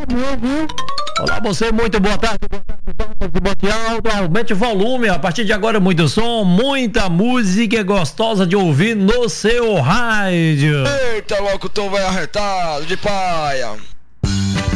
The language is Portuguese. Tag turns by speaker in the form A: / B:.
A: Olá, você, muito boa tarde, bote alto, aumente o volume, a partir de agora muito som, muita música gostosa de ouvir no seu rádio.
B: Eita, locutor vai arretado de paia.